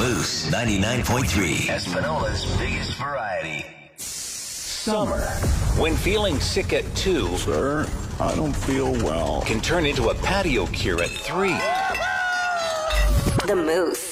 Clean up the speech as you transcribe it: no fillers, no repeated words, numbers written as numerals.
Moose 99.3. Espanola's biggest variety. Summer. When feeling sick at 2, Sir, I don't feel well. Can turn into a patio cure at 3. The Moose.